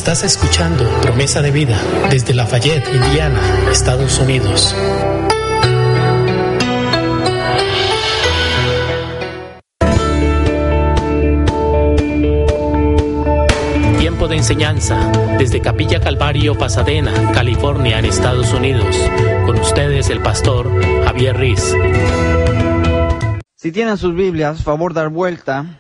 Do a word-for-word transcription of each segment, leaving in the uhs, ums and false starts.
Estás escuchando Promesa de Vida desde Lafayette, Indiana, Estados Unidos. Tiempo de enseñanza desde Capilla Calvario, Pasadena, California, en Estados Unidos. Con ustedes el pastor Javier Riz. Si tienen sus Biblias, favor dar vuelta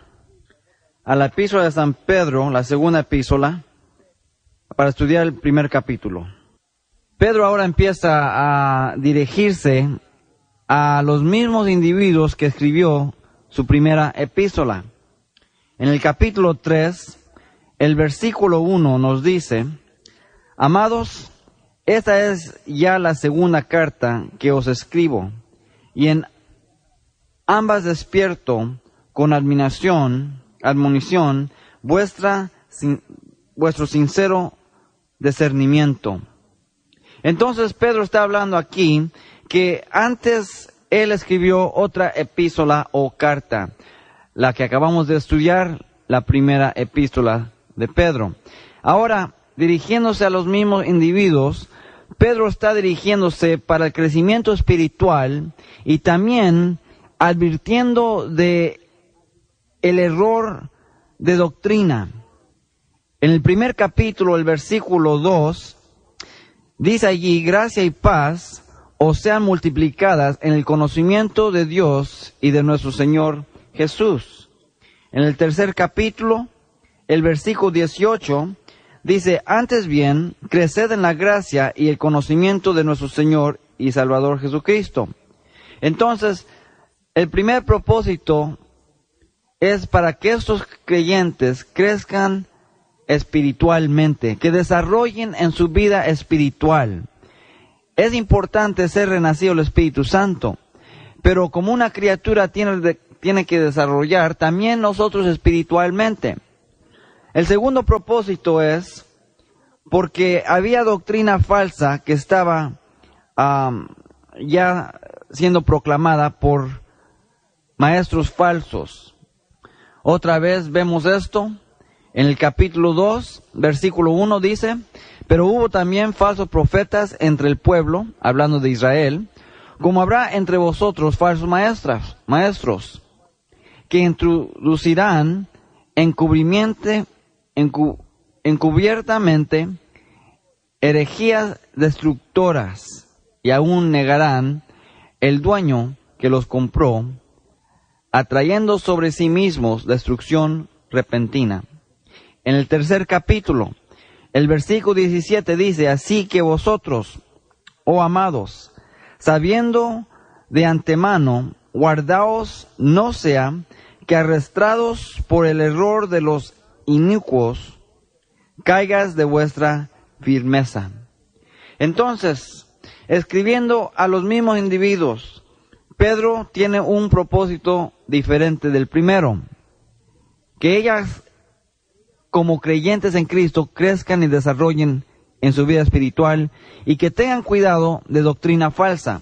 a la epístola de San Pedro, la segunda epístola, para estudiar el primer capítulo. Pedro ahora empieza a dirigirse a los mismos individuos que escribió su primera epístola. En el capítulo tres, el versículo uno nos dice: Amados, esta es ya la segunda carta que os escribo, y en ambas despierto con admonición, admonición vuestra, sin, vuestro sincero discernimiento. Entonces Pedro está hablando aquí que antes él escribió otra epístola o carta, la que acabamos de estudiar, la primera epístola de Pedro. Ahora, dirigiéndose a los mismos individuos, Pedro está dirigiéndose para el crecimiento espiritual y también advirtiendo de el error de doctrina. En el primer capítulo, el versículo dos, dice allí: gracia y paz os sean multiplicadas en el conocimiento de Dios y de nuestro Señor Jesús. En el tercer capítulo, el versículo dieciocho, dice: antes bien, creced en la gracia y el conocimiento de nuestro Señor y Salvador Jesucristo. Entonces, el primer propósito es para que estos creyentes crezcan espiritualmente, que desarrollen en su vida espiritual. Es importante ser renacido del Espíritu Santo, pero como una criatura tiene, de, tiene que desarrollar, también nosotros espiritualmente. El segundo propósito es porque había doctrina falsa que estaba um, ya siendo proclamada por maestros falsos. Otra vez vemos esto en el capítulo dos, versículo uno, dice: pero hubo también falsos profetas entre el pueblo, hablando de Israel, como habrá entre vosotros falsos maestros, maestros, que introducirán encubrimiento, encu, encubiertamente herejías destructoras, y aún negarán el dueño que los compró, atrayendo sobre sí mismos destrucción repentina. En el tercer capítulo, el versículo diecisiete dice: así que vosotros, oh amados, sabiendo de antemano, guardaos no sea que arrastrados por el error de los inicuos, caigas de vuestra firmeza. Entonces, escribiendo a los mismos individuos, Pedro tiene un propósito diferente del primero: que ellas, como creyentes en Cristo, crezcan y desarrollen en su vida espiritual y que tengan cuidado de doctrina falsa.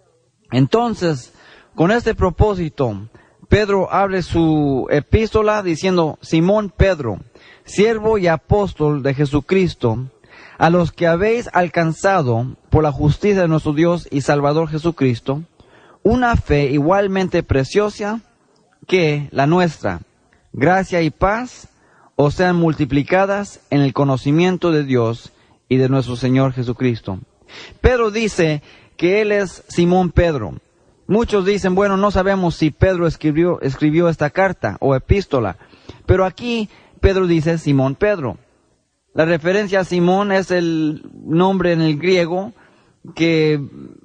Entonces, con este propósito, Pedro abre su epístola diciendo: Simón Pedro, siervo y apóstol de Jesucristo, a los que habéis alcanzado por la justicia de nuestro Dios y Salvador Jesucristo, una fe igualmente preciosa que la nuestra, gracia y paz os sean multiplicadas en el conocimiento de Dios y de nuestro Señor Jesucristo. Pedro dice que él es Simón Pedro. Muchos dicen, bueno, no sabemos si Pedro escribió, escribió esta carta o epístola, pero aquí Pedro dice Simón Pedro. La referencia a Simón es el nombre en el griego que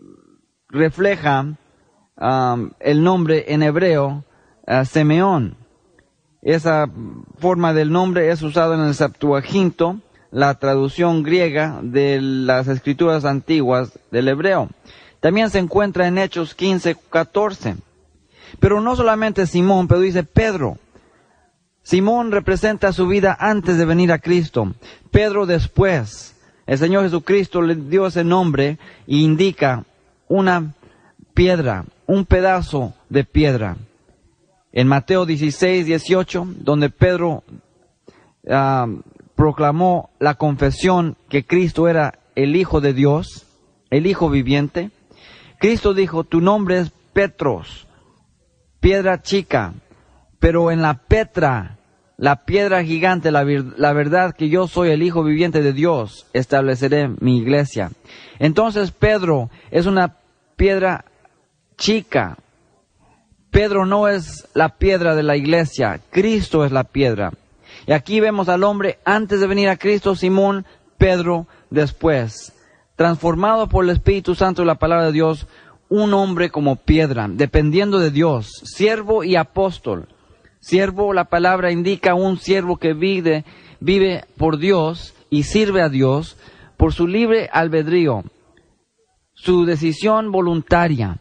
refleja um, el nombre en hebreo, uh, Simeón. Esa forma del nombre es usada en el Septuaginto, la traducción griega de las escrituras antiguas del hebreo. También se encuentra en Hechos quince, catorce. Pero no solamente Simón, pero dice Pedro. Simón representa su vida antes de venir a Cristo. Pedro después. El Señor Jesucristo le dio ese nombre y indica una piedra, un pedazo de piedra. En Mateo dieciséis, dieciocho, donde Pedro uh, proclamó la confesión que Cristo era el Hijo de Dios, el Hijo viviente, Cristo dijo, tu nombre es Petros, piedra chica, pero en la Petra, la piedra gigante, la, la verdad que yo soy el Hijo viviente de Dios, estableceré mi iglesia. Entonces Pedro es una piedra chica. Pedro no es la piedra de la iglesia, Cristo es la piedra. Y aquí vemos al hombre antes de venir a Cristo, Simón, Pedro después. Transformado por el Espíritu Santo y la palabra de Dios, un hombre como piedra, dependiendo de Dios, siervo y apóstol. Siervo, la palabra indica un siervo que vive, vive por Dios y sirve a Dios por su libre albedrío, su decisión voluntaria.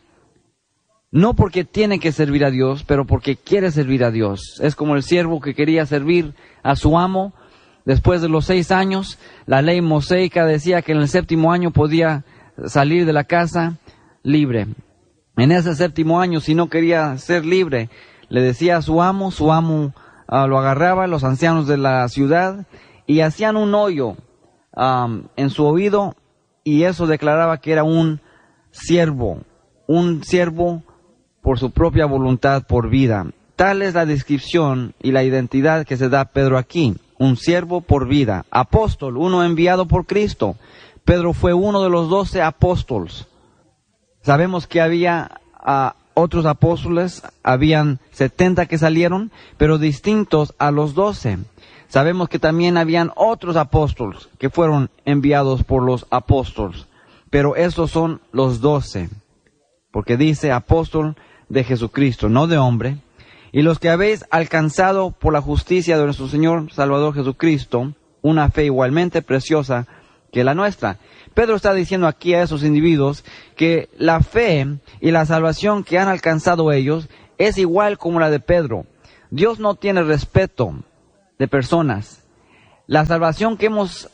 No porque tiene que servir a Dios, pero porque quiere servir a Dios. Es como el siervo que quería servir a su amo. Después de los seis años, la ley mosaica decía que en el séptimo año podía salir de la casa libre. En ese séptimo año, si no quería ser libre, le decía a su amo, su amo uh, lo agarraba, los ancianos de la ciudad, y hacían un hoyo um, en su oído, y eso declaraba que era un siervo, un siervo por su propia voluntad, por vida. Tal es la descripción y la identidad que se da a Pedro aquí, un siervo por vida, apóstol, uno enviado por Cristo. Pedro fue uno de los doce apóstoles. Sabemos que había uh, otros apóstoles, habían setenta que salieron, pero distintos a los doce. Sabemos que también habían otros apóstoles que fueron enviados por los apóstoles, pero estos son los doce, porque dice apóstol de Jesucristo, no de hombre, y los que habéis alcanzado por la justicia de nuestro Señor Salvador Jesucristo, una fe igualmente preciosa que la nuestra. Pedro está diciendo aquí a esos individuos que la fe y la salvación que han alcanzado ellos es igual como la de Pedro. Dios no tiene respeto de personas. La salvación que hemos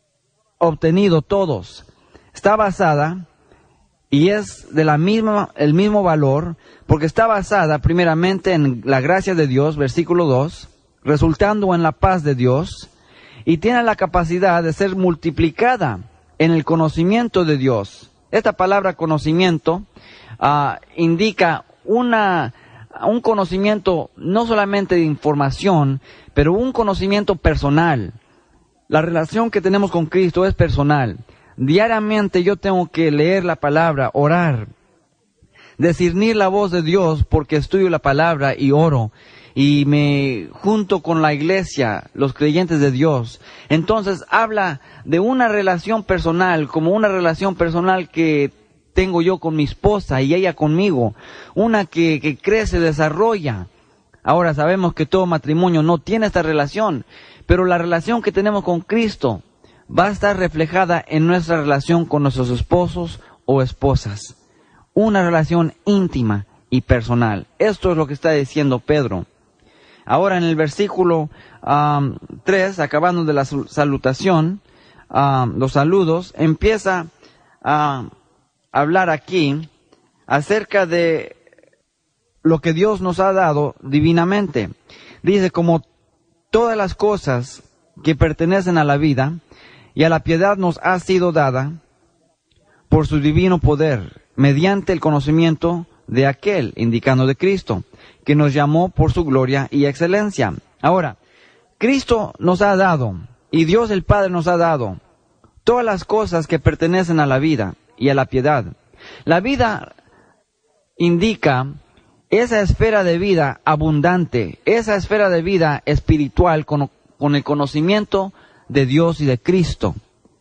obtenido todos está basada y es de la misma, el mismo valor, porque está basada primeramente en la gracia de Dios, versículo dos, resultando en la paz de Dios, y tiene la capacidad de ser multiplicada en el conocimiento de Dios. Esta palabra conocimiento uh, indica una, un conocimiento no solamente de información, pero un conocimiento personal. La relación que tenemos con Cristo es personal. Diariamente yo tengo que leer la palabra, orar, discernir la voz de Dios porque estudio la palabra y oro. Y me junto con la iglesia, los creyentes de Dios. Entonces habla de una relación personal, como una relación personal que tengo yo con mi esposa y ella conmigo. Una que, que crece, desarrolla. Ahora sabemos que todo matrimonio no tiene esta relación, pero la relación que tenemos con Cristo va a estar reflejada en nuestra relación con nuestros esposos o esposas. Una relación íntima y personal. Esto es lo que está diciendo Pedro. Ahora en el versículo um, tres, acabando de la salutación, um, los saludos, empieza a hablar aquí acerca de lo que Dios nos ha dado divinamente. Dice, como todas las cosas que pertenecen a la vida y a la piedad nos ha sido dada por su divino poder, mediante el conocimiento de aquel, indicando de Cristo, que nos llamó por su gloria y excelencia. Ahora, Cristo nos ha dado, y Dios el Padre nos ha dado, todas las cosas que pertenecen a la vida y a la piedad. La vida indica esa esfera de vida abundante, esa esfera de vida espiritual con, con el conocimiento de Dios y de Cristo.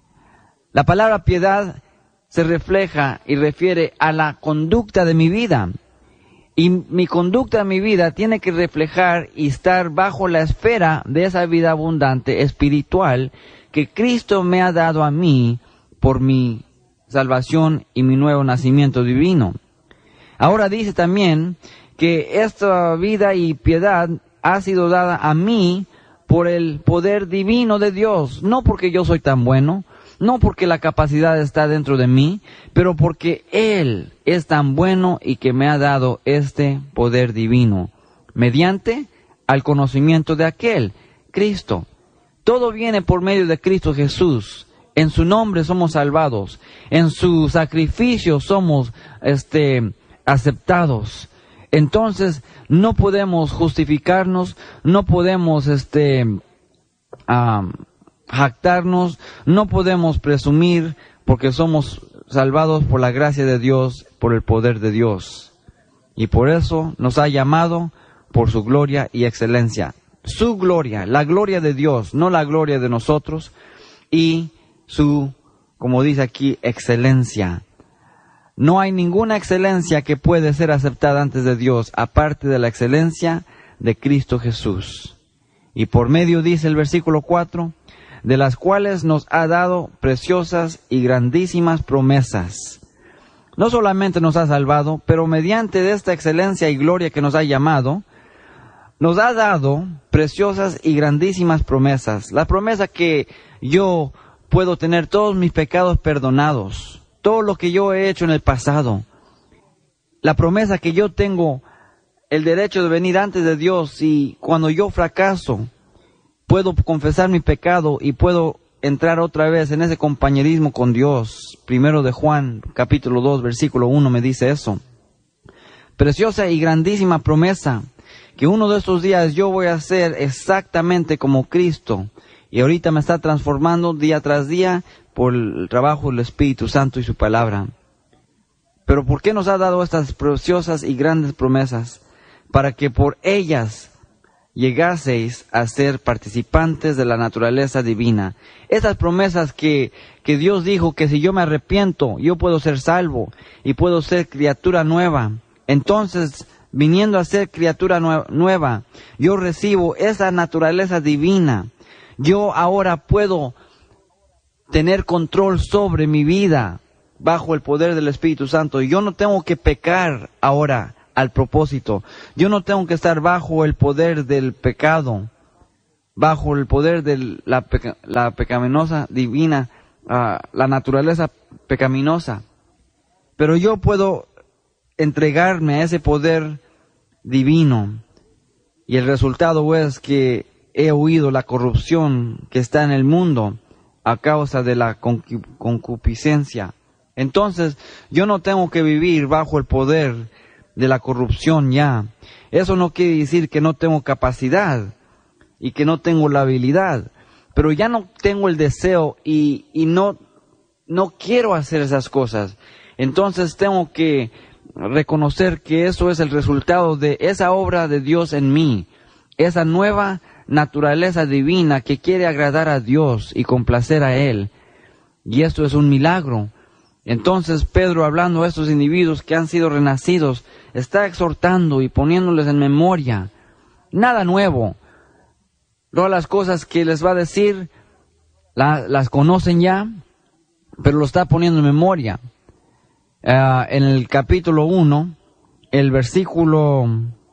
La palabra piedad se refleja y refiere a la conducta de mi vida. Y mi conducta de mi vida tiene que reflejar y estar bajo la esfera de esa vida abundante espiritual que Cristo me ha dado a mí por mi salvación y mi nuevo nacimiento divino. Ahora dice también que esta vida y piedad ha sido dada a mí por el poder divino de Dios, no porque yo soy tan bueno, no porque la capacidad está dentro de mí, pero porque Él es tan bueno y que me ha dado este poder divino, mediante al conocimiento de aquel, Cristo. Todo viene por medio de Cristo Jesús. En su nombre somos salvados. En su sacrificio somos este, aceptados. Entonces, no podemos justificarnos, no podemos este, um, jactarnos, no podemos presumir, porque somos salvados por la gracia de Dios, por el poder de Dios. Y por eso nos ha llamado por su gloria y excelencia. Su gloria, la gloria de Dios, no la gloria de nosotros, y su, como dice aquí, excelencia. No hay ninguna excelencia que puede ser aceptada antes de Dios, aparte de la excelencia de Cristo Jesús. Y por medio, dice el versículo cuatro, de las cuales nos ha dado preciosas y grandísimas promesas. No solamente nos ha salvado, pero mediante de esta excelencia y gloria que nos ha llamado, nos ha dado preciosas y grandísimas promesas. La promesa que yo puedo tener todos mis pecados perdonados, todo lo que yo he hecho en el pasado. La promesa que yo tengo el derecho de venir antes de Dios, y cuando yo fracaso, puedo confesar mi pecado y puedo entrar otra vez en ese compañerismo con Dios. Primero de Juan, capítulo dos, versículo uno, me dice eso. Preciosa y grandísima promesa, que uno de estos días yo voy a ser exactamente como Cristo. Y ahorita me está transformando día tras día por el trabajo del Espíritu Santo y su palabra. Pero ¿por qué nos ha dado estas preciosas y grandes promesas? Para que por ellas llegaseis a ser participantes de la naturaleza divina. Estas promesas que, que Dios dijo que si yo me arrepiento, yo puedo ser salvo y puedo ser criatura nueva. Entonces, viniendo a ser criatura nueva, yo recibo esa naturaleza divina. Yo ahora puedo tener control sobre mi vida bajo el poder del Espíritu Santo. Yo no tengo que pecar ahora al propósito. Yo no tengo que estar bajo el poder del pecado, bajo el poder de la, peca, la pecaminosa divina, uh, la naturaleza pecaminosa. Pero yo puedo entregarme a ese poder divino, y el resultado es que he huido la corrupción que está en el mundo a causa de la concupiscencia. Entonces, yo no tengo que vivir bajo el poder de la corrupción ya. Eso no quiere decir que no tengo capacidad y que no tengo la habilidad, pero ya no tengo el deseo y, y no, no quiero hacer esas cosas. Entonces tengo que reconocer que eso es el resultado de esa obra de Dios en mí, esa nueva naturaleza divina que quiere agradar a Dios y complacer a Él. Y esto es un milagro. Entonces Pedro, hablando a estos individuos que han sido renacidos, está exhortando y poniéndoles en memoria nada nuevo. Todas las cosas que les va a decir la, las conocen ya, pero lo está poniendo en memoria. Uh, en el capítulo uno, el versículo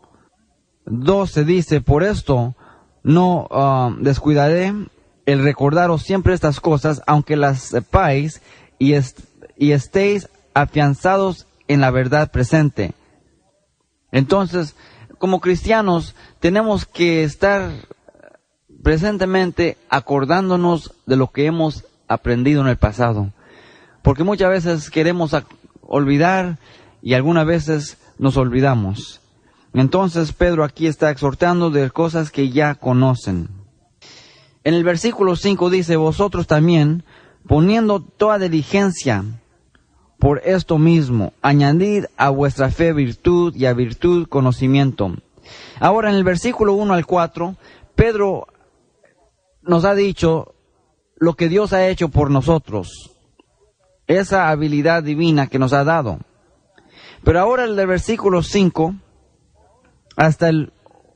doce dice: por esto no uh, descuidaré el recordaros siempre estas cosas, aunque las sepáis y, est y estéis afianzados en la verdad presente. Entonces, como cristianos, tenemos que estar presentemente acordándonos de lo que hemos aprendido en el pasado. Porque muchas veces queremos olvidar y algunas veces nos olvidamos. Entonces Pedro aquí está exhortando de cosas que ya conocen. En el versículo cinco dice: vosotros también, poniendo toda diligencia por esto mismo, añadid a vuestra fe virtud, y a virtud conocimiento. Ahora en el versículo uno al cuatro, Pedro nos ha dicho lo que Dios ha hecho por nosotros, esa habilidad divina que nos ha dado. Pero ahora el del versículo cinco hasta el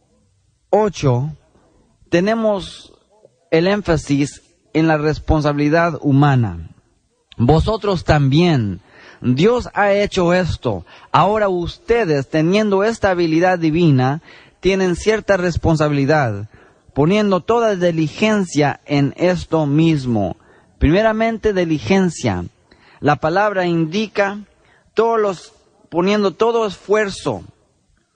ocho, tenemos el énfasis en la responsabilidad humana. Vosotros también, Dios ha hecho esto. Ahora ustedes, teniendo esta habilidad divina, tienen cierta responsabilidad, poniendo toda diligencia en esto mismo. Primeramente, diligencia. La palabra indica todos los, poniendo todo esfuerzo,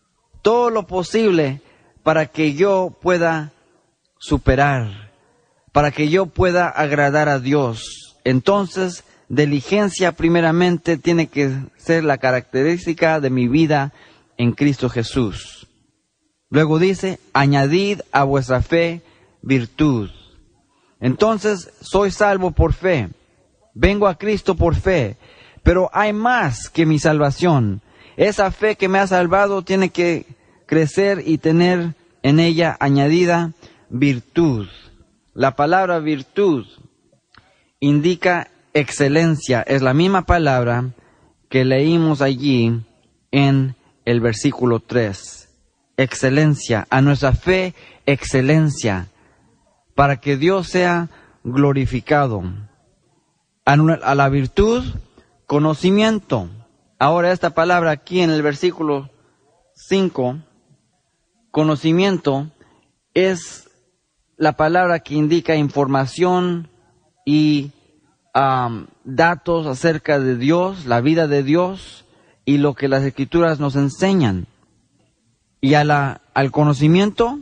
todo lo posible para que yo pueda superar, para que yo pueda agradar a Dios. Entonces, diligencia primeramente tiene que ser la característica de mi vida en Cristo Jesús. Luego dice, añadid a vuestra fe virtud. Entonces, soy salvo por fe. Vengo a Cristo por fe. Pero hay más que mi salvación. Esa fe que me ha salvado tiene que crecer y tener en ella añadida virtud. La palabra virtud indica excelencia. Es la misma palabra que leímos allí en el versículo tres. Excelencia. A nuestra fe, excelencia. Para que Dios sea glorificado. A la virtud, conocimiento. Ahora esta palabra aquí en el versículo cinco, conocimiento, es la palabra que indica información y um, datos acerca de Dios, la vida de Dios y lo que las Escrituras nos enseñan. Y a la, al conocimiento,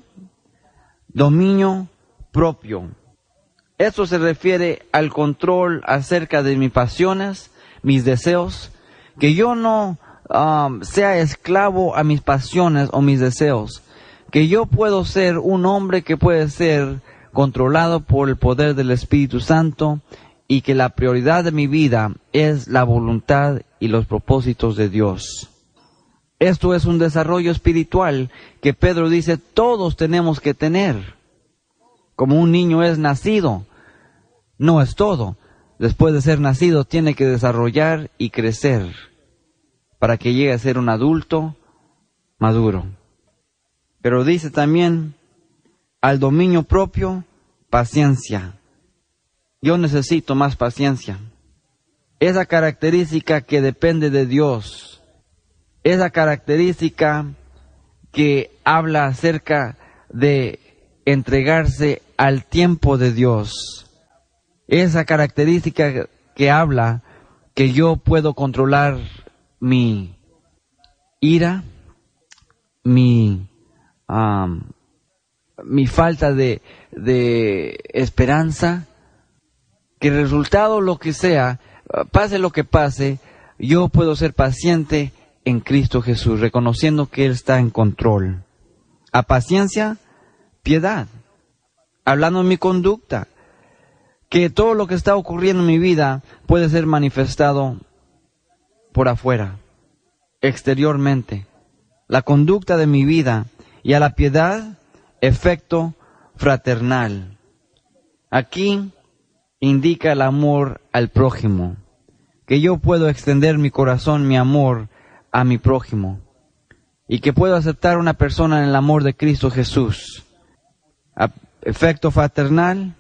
dominio propio. Esto se refiere al control acerca de mis pasiones, mis deseos, que yo no um, sea esclavo a mis pasiones o mis deseos, que yo puedo ser un hombre que puede ser controlado por el poder del Espíritu Santo y que la prioridad de mi vida es la voluntad y los propósitos de Dios. Esto es un desarrollo espiritual que Pedro dice todos tenemos que tener. Como un niño es nacido, no es todo. Después de ser nacido, tiene que desarrollar y crecer para que llegue a ser un adulto maduro. Pero dice también, al dominio propio, paciencia. Yo necesito más paciencia. Esa característica que depende de Dios. Esa característica que habla acerca de entregarse al tiempo de Dios. Esa característica que habla que yo puedo controlar mi ira, mi, um, mi falta de, de esperanza, que el resultado lo que sea, pase lo que pase, yo puedo ser paciente en Cristo Jesús, reconociendo que Él está en control. A paciencia, piedad, hablando de mi conducta, que todo lo que está ocurriendo en mi vida puede ser manifestado por afuera, exteriormente. La conducta de mi vida, y a la piedad, efecto fraternal. Aquí indica el amor al prójimo, que yo puedo extender mi corazón, mi amor a mi prójimo, y que puedo aceptar a una persona en el amor de Cristo Jesús. A efecto fraternal,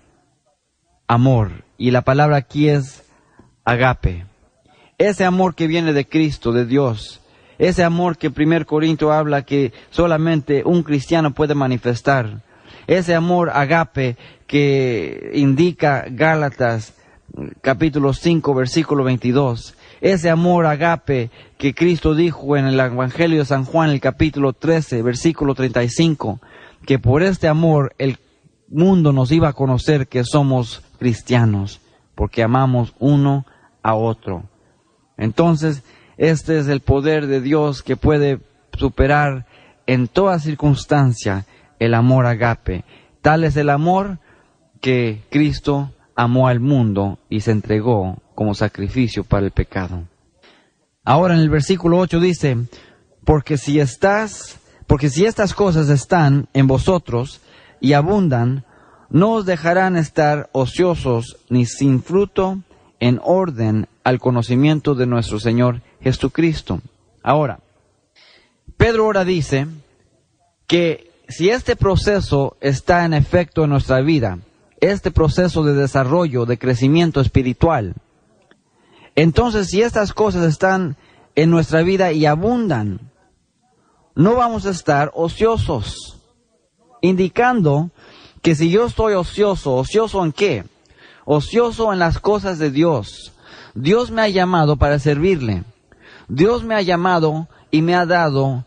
amor, y la palabra aquí es agape. Ese amor que viene de Cristo, de Dios, ese amor que primer Corintios habla que solamente un cristiano puede manifestar, ese amor agape que indica Gálatas capítulo cinco versículo veintidós, ese amor agape que Cristo dijo en el Evangelio de San Juan, el capítulo trece versículo treinta y cinco, que por este amor el mundo nos iba a conocer que somos cristianos, porque amamos uno a otro. Entonces, este es el poder de Dios que puede superar en toda circunstancia el amor agape. Tal es el amor que Cristo amó al mundo y se entregó como sacrificio para el pecado. Ahora en el versículo ocho dice, porque si estás, porque si estas cosas están en vosotros y abundan, no os dejarán estar ociosos ni sin fruto en orden al conocimiento de nuestro Señor Jesucristo. Ahora, Pedro ahora dice que si este proceso está en efecto en nuestra vida, este proceso de desarrollo, de crecimiento espiritual, entonces si estas cosas están en nuestra vida y abundan, no vamos a estar ociosos, indicando que si yo estoy ocioso, ¿ocioso en qué? Ocioso en las cosas de Dios. Dios me ha llamado para servirle. Dios me ha llamado y me ha dado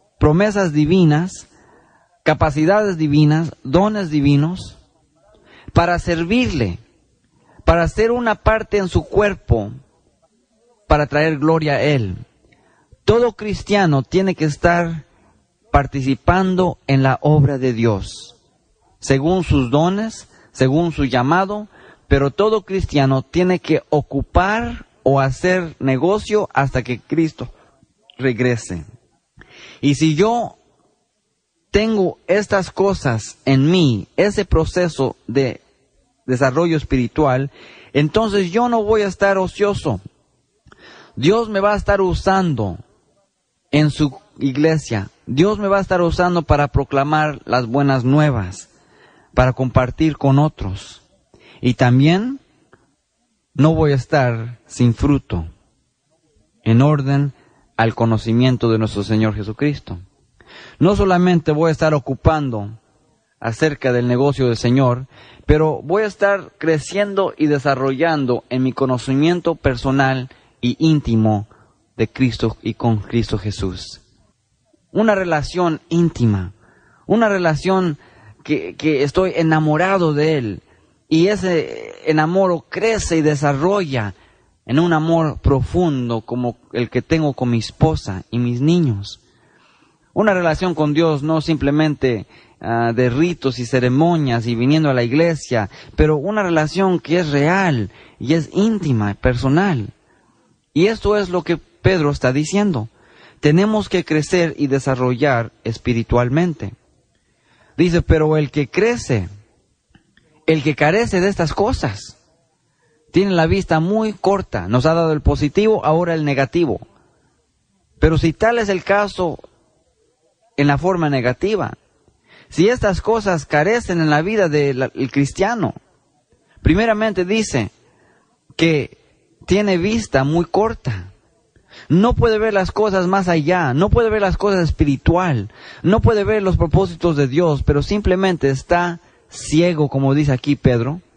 promesas divinas, capacidades divinas, dones divinos, para servirle, para ser una parte en su cuerpo, para traer gloria a Él. Todo cristiano tiene que estar participando en la obra de Dios, según sus dones, según su llamado, pero todo cristiano tiene que ocupar o hacer negocio hasta que Cristo regrese. Y si yo tengo estas cosas en mí, ese proceso de desarrollo espiritual, entonces yo no voy a estar ocioso. Dios me va a estar usando en su iglesia. Dios me va a estar usando para proclamar las buenas nuevas, para compartir con otros. Y también no voy a estar sin fruto, en orden al conocimiento de nuestro Señor Jesucristo. No solamente voy a estar ocupando acerca del negocio del Señor, pero voy a estar creciendo y desarrollando en mi conocimiento personal y íntimo de Cristo y con Cristo Jesús. Una relación íntima, una relación que, que estoy enamorado de Él, y ese enamoro crece y desarrolla en un amor profundo como el que tengo con mi esposa y mis niños. Una relación con Dios no simplemente uh, de ritos y ceremonias y viniendo a la iglesia, pero una relación que es real y es íntima, personal. Y esto es lo que Pedro está diciendo. Tenemos que crecer y desarrollar espiritualmente. Dice, pero el que crece, el que carece de estas cosas, tiene la vista muy corta. Nos ha dado el positivo, ahora el negativo. Pero si tal es el caso en la forma negativa, si estas cosas carecen en la vida del cristiano, primeramente dice que tiene vista muy corta. No puede ver las cosas más allá, no puede ver las cosas espiritual, no puede ver los propósitos de Dios, pero simplemente está ciego, como dice aquí Pedro,